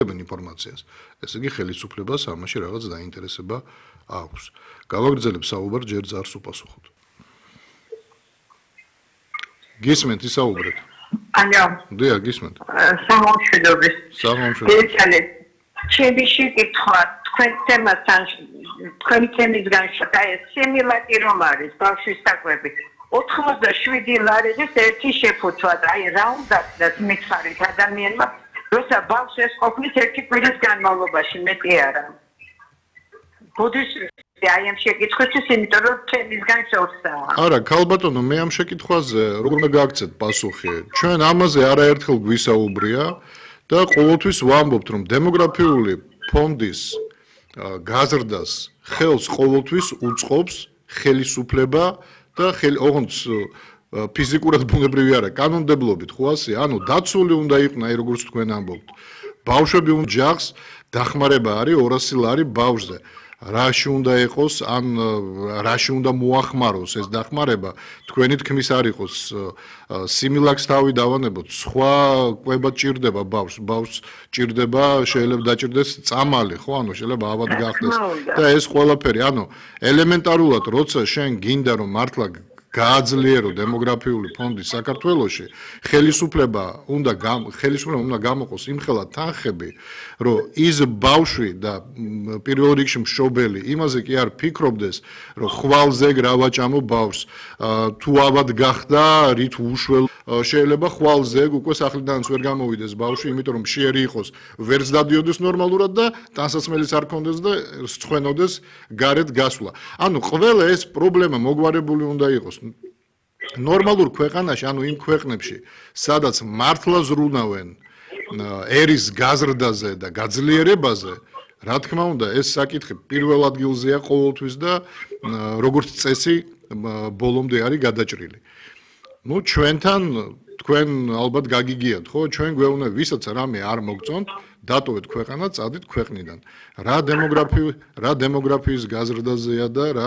ინფორმაციას. ესე იგი ხელისუფლებას ამაში რაღაც დაინტერესება აქვს. გავაგრძელებ საუბარ, ჯერ ზარს უპასუხოთ. გისმენთ ისაუბრეთ. Алло. დიახ, გისმენთ. სამომშვიდობის. სამომშვიდობის. ჩემი შეკითხვა თქვენ თემასთან თქვენი თემისგან აი სიმილაკი რომ არის ბავშვის საკვები 87 ლარების ერთი შეფუთვა აი რა უნდა მითხარით ადამიანმა როცა ბავშვს ეს ყოფნის ერთი კვირის განმავლობაში მეტი არა ბუდის აი ამ შეკითხვისთვის იმიტომ რომ თემისგან შორსაა არა ქალბატონო მე ამ შეკითხვაზე როგორ უნდა გააქცეთ პასუხი ჩვენ ამაზე არაერთხელ გვისაუბრია და ყოველთვის ვამბობთ რომ დემოგრაფიული ფონდის გაზრდას ხელს ყოველთვის უწყობს ხელისუფლება და ოღონდ ფიზიკურად ბუნებრივი არა კანონმდებლობით ხო ასე ანუ დაცული უნდა იყვნა აი როგორც თქვენ ამბობთ ბავშვები უნდა ჯახს დახმარება არის 200 ლარი ბავშვზე რაში უნდა იყოს ან რაში უნდა მოახმაროს ეს დახმარება თქვენი თქმის არ იყოს სიმილაკს თავი დავანებოთ სხვა კვება ჭირდება ბავშვს ჭირდება შეიძლება დაჭირდეს წამალი ხო ანუ შეიძლება ავად გახდეს და ეს ყველაფერი ანუ ელემენტარულად როცა შენ გინდა რომ მართლა გააძლიერო დემოგრაფიული ფონდი საქართველოში ხელისუფლება უნდა გამოყოს იმხელა თანხები რომ ის ბავშვი და პირველ რიგში მშობელი იმაზე კი არ ფიქრობდეს რომ ხვალზე გრავაჭამო ბავშვს თუ ავად გახდა რით უშველო შეიძლება ხვალზე უკვე სახლიდანაც ვერ გამოვიდეს ბავშვი იმიტომ რომ მშიერი იყოს ვერც დადიოდეს ნორმალურად და ტანსაცმელიც არ ქონდეს და სწვენოდეს გარეთ გასვლა ანუ ყველა ეს პრობლემა მოგვარებული უნდა იყოს ნორმალურ ქვეყანაში ანუ იმ ქვეყნებში სადაც მართლა ზრუნავენ ერის გაზრდაზე და გაძლიერებაზე რა თქმა უნდა ეს საკითხი პირველ ადგილზეა ყოველთვის და როგორც წესი ბოლომდე არის გადაჭრილი ну ჩვენთან თქვენ ალბათ გაგიგიათ ხო ჩვენ გვეუბნები ვისაც რამე არ მოგწონთ დატოვეთ ქვეყანა წადით ქვეყნიდან რა დემოგრაფიის გაზრდაზეა და რა